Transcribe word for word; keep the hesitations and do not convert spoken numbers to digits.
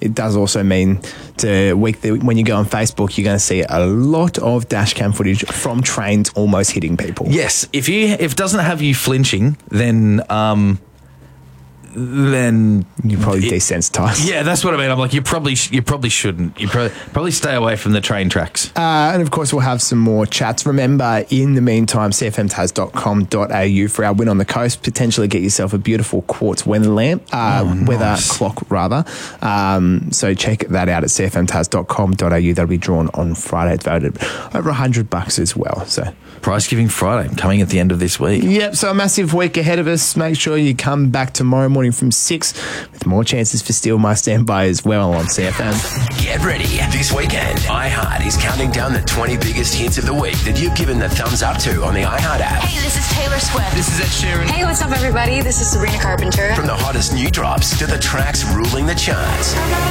it does also mean to week the, when you go on Facebook, you're going to see a lot of dash cam footage from trains almost hitting people. Yes, if you if it doesn't have you flinching, then um, then you're probably it, desensitized. Yeah, that's what I mean. I'm like, you probably sh- you probably shouldn't. You probably probably stay away from the train tracks. Uh, and of course, we'll have some more chats. Remember, in the meantime, c f m tas dot com dot a u for our win on the coast. Potentially get yourself a beautiful quartz weather lamp, uh, oh, nice. weather clock rather. Um, so check that out at c f m tas dot com dot a u. That'll be drawn on Friday. It's voted over a hundred bucks as well. So Prize Giving Friday coming at the end of this week. Yep. So a massive week ahead of us. Make sure you come back tomorrow morning from six with more chances for Steal My Standby as well on C F M. Get ready. This weekend, iHeart is counting down the twenty biggest hits of the week that you've given the thumbs up to on the iHeart app. Hey, this is Taylor Swift. This is Ed Sheeran. Hey, what's up, everybody? This is Sabrina Carpenter. From the hottest new drops to the tracks ruling the charts.